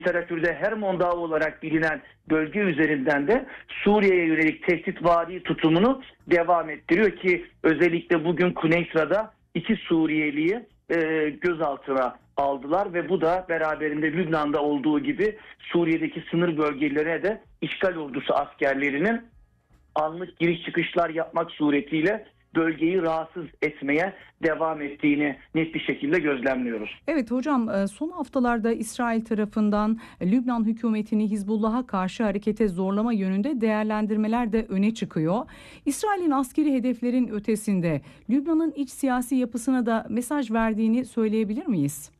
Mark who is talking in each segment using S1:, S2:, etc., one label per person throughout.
S1: literatürde Hermon Dağı olarak bilinen bölge üzerinden de Suriye'ye yönelik tehditvari tutumunu devam ettiriyor ki özellikle bugün Kuneysra'da 2 Suriyeliyi gözaltına aldılar ve bu da beraberinde Lübnan'da olduğu gibi Suriye'deki sınır bölgelerine de işgal ordusu askerlerinin anlık giriş çıkışlar yapmak suretiyle bölgeyi rahatsız etmeye devam ettiğini net bir şekilde gözlemliyoruz.
S2: Evet hocam, son haftalarda İsrail tarafından Lübnan hükümetini Hizbullah'a karşı harekete zorlama yönünde değerlendirmeler de öne çıkıyor. İsrail'in askeri hedeflerin ötesinde Lübnan'ın iç siyasi yapısına da mesaj verdiğini söyleyebilir miyiz?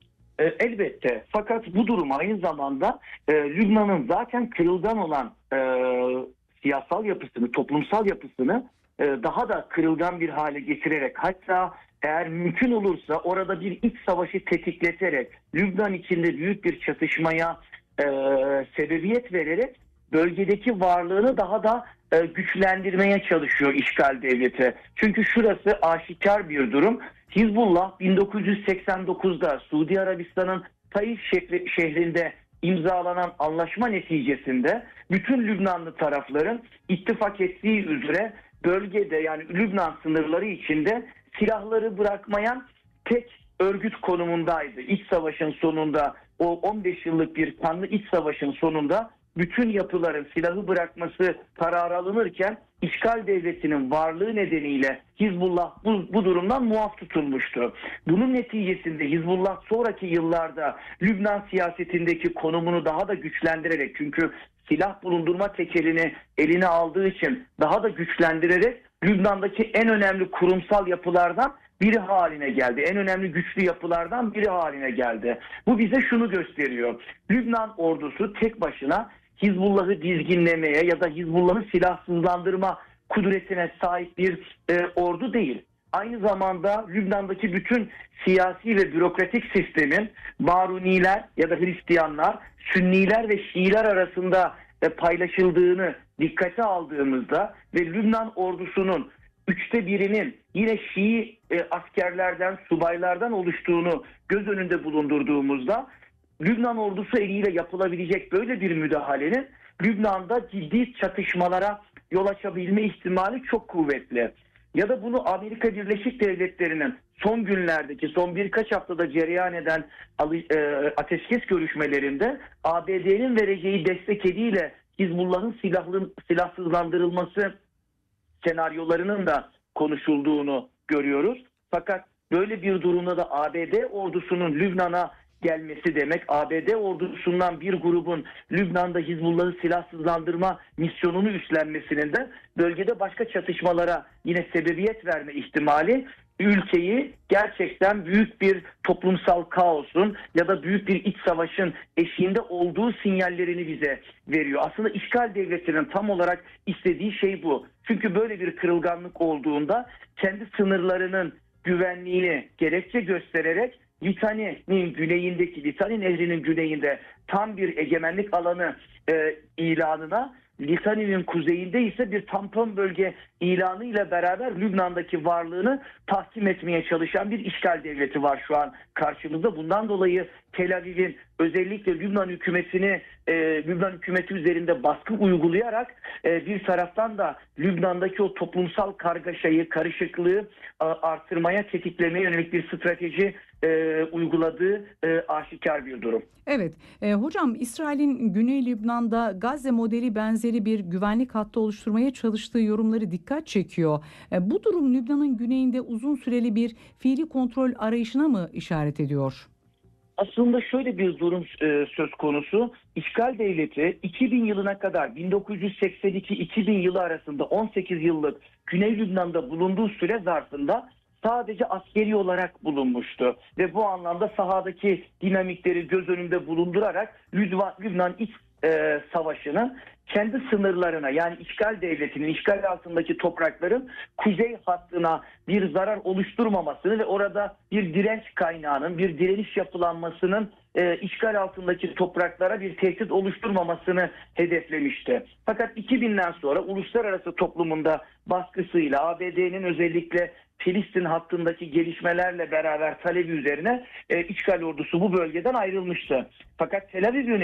S1: Elbette. Fakat bu durum aynı zamanda Lübnan'ın zaten kırılgan olan siyasal yapısını, toplumsal yapısını daha da kırılgan bir hale getirerek, hatta eğer mümkün olursa orada bir iç savaşı tetikleterek, Lübnan içinde büyük bir çatışmaya sebebiyet vererek bölgedeki varlığını daha da güçlendirmeye çalışıyor işgal devleti. Çünkü şurası aşikar bir durum. Hizbullah 1989'da Suudi Arabistan'ın Taif şehrinde imzalanan anlaşma neticesinde bütün Lübnanlı tarafların ittifak ettiği üzere bölgede, yani Lübnan sınırları içinde silahları bırakmayan tek örgüt konumundaydı. İç savaşın sonunda, o 15 yıllık bir kanlı iç savaşın sonunda bütün yapıların silahı bırakması kararı alınırken işgal devletinin varlığı nedeniyle Hizbullah bu durumdan muaf tutulmuştu. Bunun neticesinde Hizbullah sonraki yıllarda Lübnan siyasetindeki konumunu daha da güçlendirerek, çünkü silah bulundurma tekelini eline aldığı için daha da güçlendirerek Lübnan'daki en önemli kurumsal yapılardan biri haline geldi. En önemli güçlü yapılardan biri haline geldi. Bu bize şunu gösteriyor: Lübnan ordusu tek başına Hizbullah'ı dizginlemeye ya da Hizbullah'ı silahsızlandırma kudretine sahip bir ordu değil. Aynı zamanda Lübnan'daki bütün siyasi ve bürokratik sistemin Maruniler ya da Hristiyanlar, Sünniler ve Şiiler arasında paylaşıldığını dikkate aldığımızda ve Lübnan ordusunun 1/3'inin yine Şii askerlerden, subaylardan oluştuğunu göz önünde bulundurduğumuzda Lübnan ordusu eliyle yapılabilecek böyle bir müdahalenin Lübnan'da ciddi çatışmalara yol açabilme ihtimali çok kuvvetli. Ya da bunu Amerika Birleşik Devletleri'nin son günlerdeki, son birkaç haftada cereyan eden ateşkes görüşmelerinde ABD'nin vereceği destek eliyle Hizbullah'ın silahsızlandırılması senaryolarının da konuşulduğunu görüyoruz. Fakat böyle bir durumda da ABD ordusunun Lübnan'a gelmesi demek, ABD ordusundan bir grubun Lübnan'da Hizbullah'ı silahsızlandırma misyonunu üstlenmesinin de bölgede başka çatışmalara yine sebebiyet verme ihtimali ülkeyi gerçekten büyük bir toplumsal kaosun ya da büyük bir iç savaşın eşiğinde olduğu sinyallerini bize veriyor. Aslında işgal devletinin tam olarak istediği şey bu. Çünkü böyle bir kırılganlık olduğunda kendi sınırlarının güvenliğini gerekçe göstererek Litani'nin güneyindeki, Litani Nehri'nin güneyinde tam bir egemenlik alanı ilanına, Litani'nin kuzeyinde ise bir tampon bölge ilanı ile beraber Lübnan'daki varlığını tahkim etmeye çalışan bir işgal devleti var şu an karşımızda. Bundan dolayı Tel Aviv'in özellikle Lübnan hükümeti üzerinde baskı uygulayarak bir taraftan da Lübnan'daki o toplumsal kargaşayı, karışıklığı artırmaya, tetiklemeye yönelik bir strateji uyguladığı aşikar bir durum.
S2: Evet, hocam, İsrail'in Güney Lübnan'da Gazze modeli benzeri bir güvenlik hattı oluşturmaya çalıştığı yorumları dikkat çekiyor. Bu durum Lübnan'ın güneyinde uzun süreli bir fiili kontrol arayışına mı işaret ediyor?
S1: Aslında şöyle bir durum söz konusu. İşgal devleti 2000 yılına kadar 1982-2000 yılı arasında 18 yıllık Güney Lübnan'da bulunduğu süre zarfında sadece askeri olarak bulunmuştu. Ve bu anlamda sahadaki dinamikleri göz önünde bulundurarak Lübnan iç savaşını kendi sınırlarına, yani işgal devletinin işgal altındaki toprakların kuzey hattına bir zarar oluşturmamasını ve orada bir direnç kaynağının, bir direniş yapılanmasının işgal altındaki topraklara bir tehdit oluşturmamasını hedeflemişti. Fakat 2000'den sonra uluslararası toplumunda baskısıyla ABD'nin özellikle Filistin hattındaki gelişmelerle beraber talebi üzerine işgal ordusu bu bölgeden ayrılmıştı. Fakat Tel Aviv